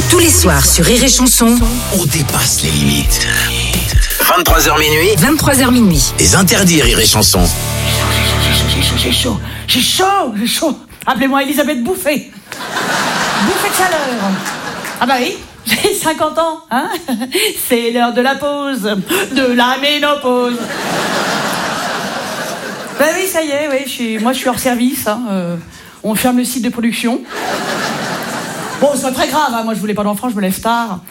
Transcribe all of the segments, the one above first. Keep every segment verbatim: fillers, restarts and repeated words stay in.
Tous les soirs sur Rire et Chanson, on dépasse les limites. vingt-trois heures minuit, vingt-trois heures minuit. Les interdits Rire et Chanson. J'ai chaud, j'ai chaud, j'ai chaud, j'ai chaud. Appelez-moi Elisabeth Bouffé. Bouffé de chaleur. Ah bah oui, j'ai cinquante ans, hein. C'est l'heure de la pause, de la ménopause. Bah oui, ça y est, oui, je suis, moi je suis hors service, hein. Euh, on ferme le site de production. Bon, c'est pas très grave, hein. Moi je voulais pas d'enfant, je me lève tard.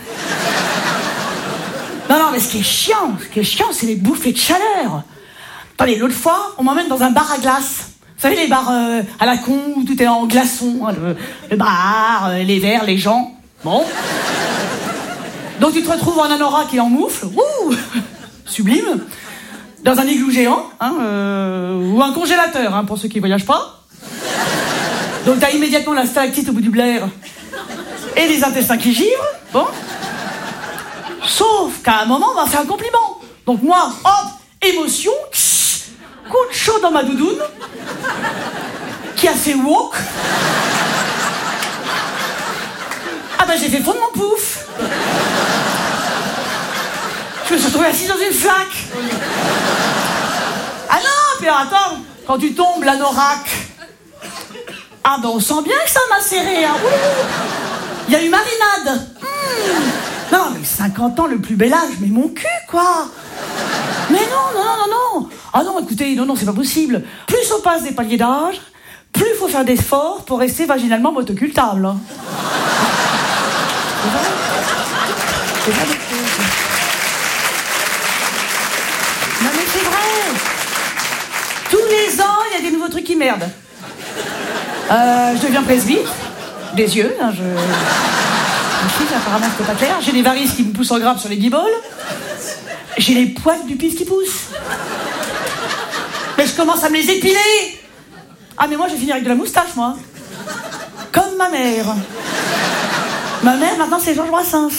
Non, non, mais ce qui est chiant, ce qui est chiant, c'est les bouffées de chaleur. Attendez, l'autre fois, on m'emmène dans un bar à glace. Vous savez, les bars euh, à la con, où tout est en glaçons, hein, le, le bar, euh, les verres, les gens. Bon. Donc tu te retrouves en anorak et en moufle. Ouh, sublime. Dans un igloo géant, hein, euh, ou un congélateur, hein, pour ceux qui voyagent pas. Donc t'as immédiatement la stalactite au bout du blaire et les intestins qui givrent. Bon. Sauf qu'à un moment, on m'a fait un compliment. Donc moi, hop, émotion, kss, coup de chaud dans ma doudoune, qui a fait wok. Ah ben j'ai fait fondre mon pouf. Je me suis retrouvée assise dans une flaque. Ah non, puis alors, attends, quand tu tombes, l'anorak. Ah ben on sent bien que ça m'a serré, hein. Il y a eu marinade. Mmh. Non, mais cinquante ans, le plus bel âge, mais mon cul, quoi. Mais non, non, non, non, non. Ah non, écoutez, non, non, c'est pas possible. Plus on passe des paliers d'âge, plus il faut faire d'efforts pour rester vaginalement motocultable. Hein. C'est vrai. C'est vrai. Non, mais c'est vrai. Tous les ans, il y a des nouveaux trucs qui merdent. Euh, je deviens presbyte. Des yeux, hein, je... je... Apparemment, c'était pas clair. J'ai des varices qui me poussent en grappe sur les guibolles. J'ai les poils du pif qui poussent. Mais je commence à me les épiler. Ah, mais moi, je vais finir avec de la moustache, moi. Comme ma mère. Ma mère, maintenant, c'est Georges Brassens.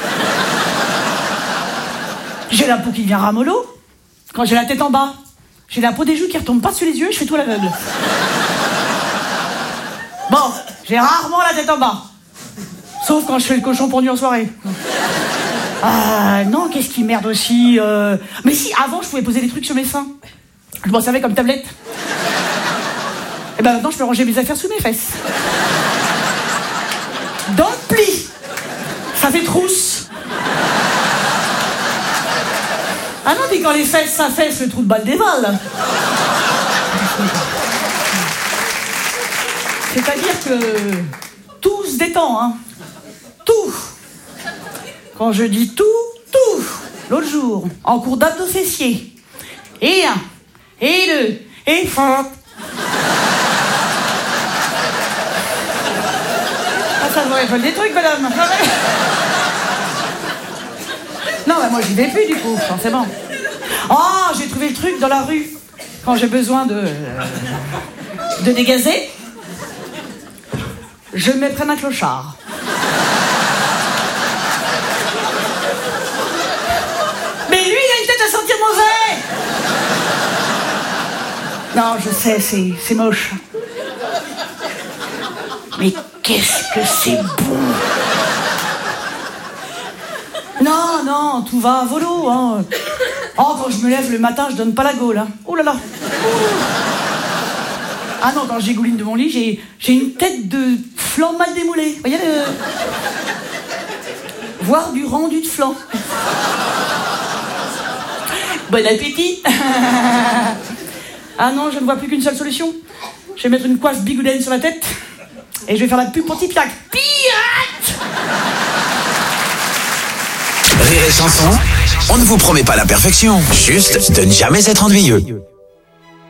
J'ai la peau qui devient ramollo. Quand j'ai la tête en bas. J'ai la peau des joues qui retombe pas sur les yeux et je fais tout à l'aveugle. Bon, j'ai rarement la tête en bas. Sauf quand je fais le cochon pour nuit en soirée. Ah non, qu'est-ce qui merde aussi euh... Mais si, avant, je pouvais poser des trucs sur mes seins. Je m'en servais comme tablette. Et ben maintenant, je peux ranger mes affaires sous mes fesses. Dans le pli. Ça fait trousse. Ah non, puis quand les fesses s'affaissent, le trou de balle dévale. C'est-à-dire que tout se détend, hein. Tout. Quand je dis tout, tout. L'autre jour, en cours d'abdos fessiers. Et un, et deux, et fort. Ah, ça devrait être des trucs, madame. Non, bah moi, j'y vais plus, du coup, forcément. Oh, j'ai trouvé le truc dans la rue. Quand j'ai besoin de... de dégazer. Je me prenne un clochard. Mais lui, il a une tête à sentir mauvais. Non, je sais, c'est, c'est moche. Mais qu'est-ce que c'est bon. Non, non, tout va à volo, hein. Oh, quand je me lève le matin, je donne pas la gaule, hein. Oh là là. Ah non, quand j'égouline de mon lit, j'ai, j'ai une tête de flan mal démoulé. Vous voyez le... Voire du rendu de flan. Bon appétit. Ah non, je ne vois plus qu'une seule solution. Je vais mettre une coiffe bigoudaine sur la tête et je vais faire la pub pour Tipiac. Pirate. Rire et Chanson, on ne vous promet pas la perfection, juste de ne jamais être ennuyeux.